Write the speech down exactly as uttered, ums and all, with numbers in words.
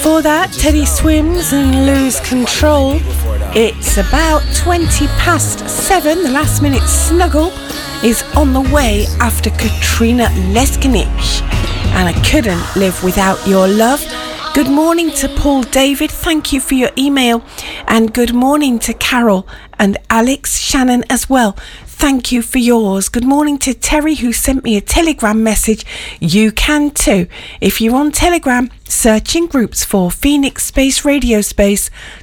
Before that, Teddy Swims and Lose Control. It's about twenty past seven. The last minute snuggle is on the way after Katrina Leskinich. And I couldn't live without your love. Good morning to Paul David. Thank you for your email. And good morning to Carol and Alex Shannon as well. Thank you for yours. Good morning to Terry, who sent me a Telegram message. You can too. If you're on Telegram, search in groups for Phoenix Space Radio Space